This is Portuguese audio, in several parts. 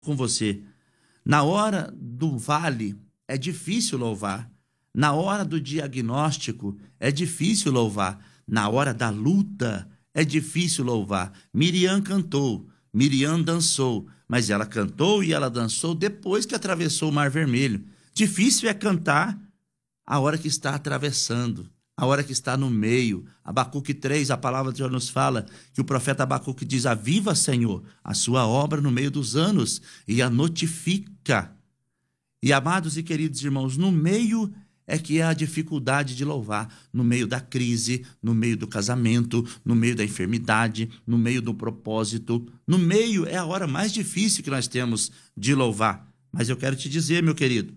com você. Na hora do vale, é difícil louvar. Na hora do diagnóstico, é difícil louvar. Na hora da luta, é difícil louvar. Miriam cantou, Miriam dançou, mas ela cantou e ela dançou depois que atravessou o Mar Vermelho. Difícil é cantar a hora que está atravessando, a hora que está no meio. Abacuque 3, a palavra de Deus nos fala que o profeta Abacuque diz: aviva, Senhor, a sua obra no meio dos anos e a notifica. E, amados e queridos irmãos, no meio é que é a dificuldade de louvar, no meio da crise, no meio do casamento, no meio da enfermidade, no meio do propósito. No meio é a hora mais difícil que nós temos de louvar. Mas eu quero te dizer, meu querido,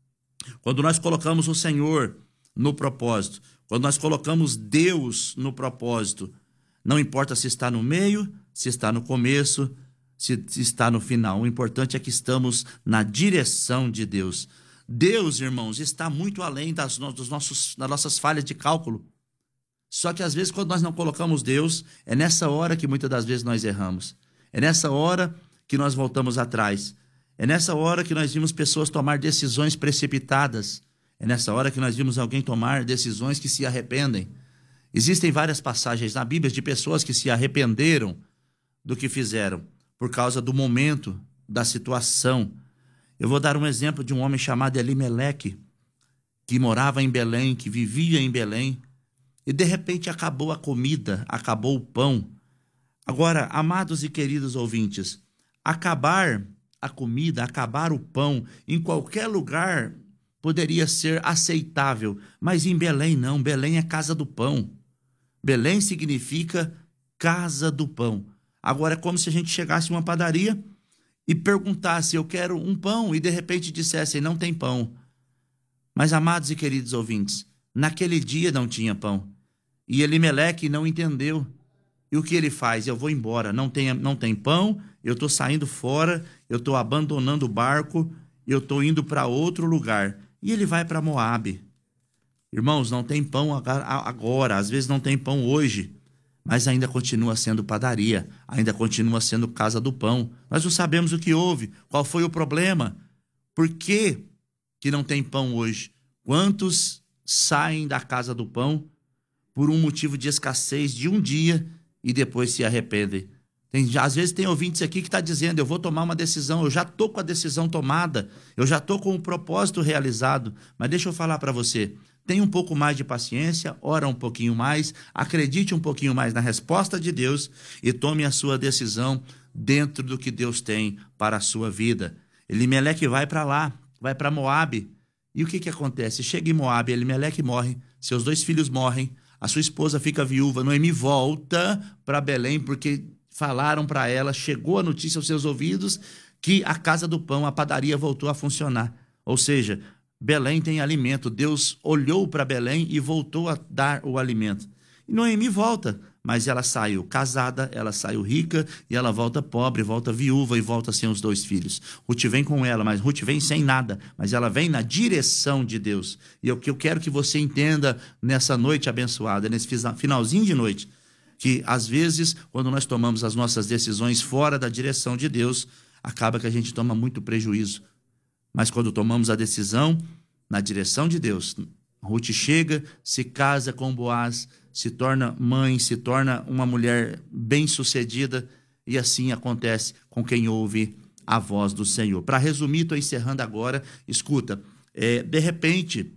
quando nós colocamos o Senhor no propósito, quando nós colocamos Deus no propósito, não importa se está no meio, se está no começo, se está no final. O importante é que estamos na direção de Deus. Deus, irmãos, está muito além das nossas falhas de cálculo. Só que às vezes, quando nós não colocamos Deus, é nessa hora que muitas das vezes nós erramos. É nessa hora que nós voltamos atrás. É nessa hora que nós vimos pessoas tomar decisões precipitadas. É nessa hora que nós vimos alguém tomar decisões que se arrependem. Existem várias passagens na Bíblia de pessoas que se arrependeram do que fizeram por causa do momento, da situação. Eu vou dar um exemplo de um homem chamado Elimeleque, que morava em Belém, que vivia em Belém, e de repente acabou a comida, acabou o pão. Agora, amados e queridos ouvintes, acabar a comida, acabar o pão, em qualquer lugar poderia ser aceitável, mas em Belém não. Belém é casa do pão. Belém significa casa do pão. Agora é como se a gente chegasse em uma padaria e perguntasse: eu quero um pão, e de repente dissessem: não tem pão. Mas, amados e queridos ouvintes, naquele dia não tinha pão. E Elimeleque não entendeu. E o que ele faz? Eu vou embora, não tem pão, eu estou saindo fora, eu estou abandonando o barco, eu estou indo para outro lugar. E ele vai para Moabe. Irmãos, não tem pão agora, às vezes não tem pão hoje, mas ainda continua sendo padaria, ainda continua sendo casa do pão. Nós não sabemos o que houve, qual foi o problema, por que não tem pão hoje? Quantos saem da casa do pão por um motivo de escassez de um dia e depois se arrependem? Às vezes tem ouvintes aqui que está dizendo: eu vou tomar uma decisão, eu já estou com a decisão tomada, eu já estou com o propósito realizado. Mas deixa eu falar para você, tenha um pouco mais de paciência, ora um pouquinho mais, acredite um pouquinho mais na resposta de Deus e tome a sua decisão dentro do que Deus tem para a sua vida. Elimeleque vai para lá, vai para Moabe. E o que acontece? Chega em Moabe, Elimeleque morre, seus 2 filhos morrem, a sua esposa fica viúva. Noemi volta para Belém porque falaram para ela, chegou a notícia aos seus ouvidos que a casa do pão, a padaria, voltou a funcionar. Ou seja, Belém tem alimento. Deus olhou para Belém e voltou a dar o alimento. E Noemi volta, mas ela saiu casada, ela saiu rica e ela volta pobre, volta viúva e volta sem os 2 filhos. Ruth vem com ela, mas Ruth vem sem nada, mas ela vem na direção de Deus. E o que eu quero que você entenda nessa noite abençoada, nesse finalzinho de noite, que às vezes, quando nós tomamos as nossas decisões fora da direção de Deus, acaba que a gente toma muito prejuízo. Mas quando tomamos a decisão na direção de Deus, Ruth chega, se casa com Boaz, se torna mãe, se torna uma mulher bem-sucedida, e assim acontece com quem ouve a voz do Senhor. Para resumir, estou encerrando agora. Escuta, de repente,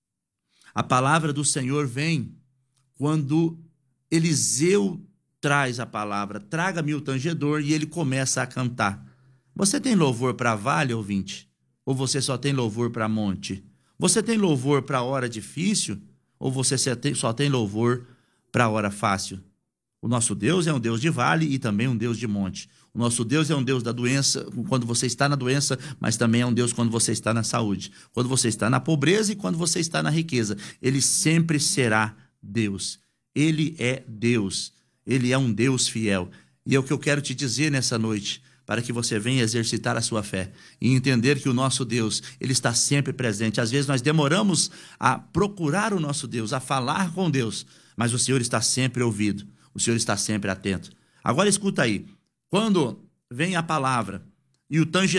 a palavra do Senhor vem quando Eliseu traz a palavra: traga-me o tangedor, e ele começa a cantar. Você tem louvor para vale, ouvinte? Ou você só tem louvor para monte? Você tem louvor para hora difícil? Ou você só tem louvor para hora fácil? O nosso Deus é um Deus de vale e também um Deus de monte. O nosso Deus é um Deus da doença, quando você está na doença, mas também é um Deus quando você está na saúde. Quando você está na pobreza e quando você está na riqueza. Ele sempre será Deus. Ele é Deus, Ele é um Deus fiel. E é o que eu quero te dizer nessa noite, para que você venha exercitar a sua fé e entender que o nosso Deus, Ele está sempre presente. Às vezes nós demoramos a procurar o nosso Deus, a falar com Deus, mas o Senhor está sempre ouvido, o Senhor está sempre atento. Agora escuta aí, quando vem a palavra E o